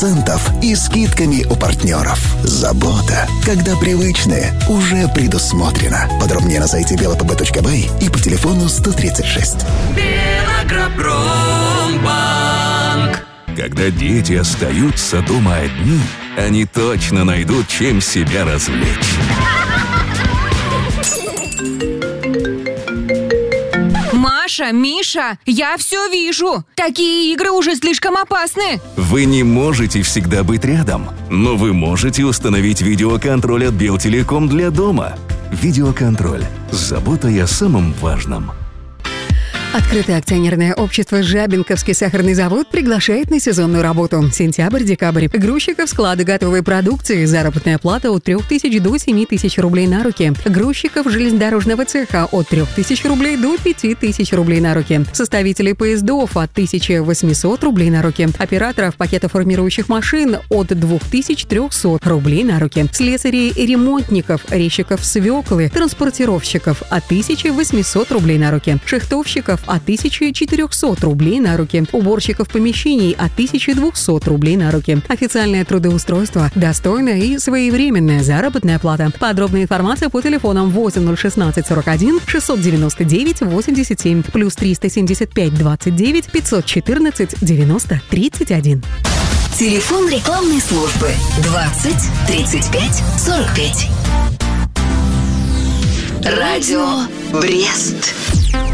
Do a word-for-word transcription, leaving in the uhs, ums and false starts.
и скидками у партнеров. Забота, когда привычное уже предусмотрено. Подробнее на сайте белпб точка бай и по телефону сто тридцать шесть. Белагропромбанк. Когда дети остаются дома одни, они точно найдут, чем себя развлечь. Маша, Миша, я все вижу. Такие игры уже слишком опасны. Вы не можете всегда быть рядом, но вы можете установить видеоконтроль от Белтелеком для дома. Видеоконтроль. С заботой о самом важном. Открытое акционерное общество «Жабинковский сахарный завод» приглашает на сезонную работу. Сентябрь-декабрь. Грузчиков, склады готовой продукции. Заработная плата от трех тысяч до семи тысяч рублей на руки. Грузчиков железнодорожного цеха от трех тысяч рублей до пяти тысяч рублей на руки. Составителей поездов от тысячи восьмисот рублей на руки. Операторов пакетоформирующих машин от двух тысяч трехсот рублей на руки. Слесарей и ремонтников, резчиков свеклы, транспортировщиков от тысячи восьмисот рублей на руки. Шахтовщиков от тысячи четырехсот рублей на руки. Уборщиков помещений от тысячи двухсот рублей на руки. Официальное трудоустройство, достойная и своевременная заработная плата. Подробная информация по телефонам восемь ноль шестнадцать сорок один шестьсот девяносто девять восемьдесят семь плюс триста семьдесят пять двадцать девять пятьсот четырнадцать девяносто тридцать один. Телефон рекламной службы двадцать тридцать пять сорок пять. Радио Брест.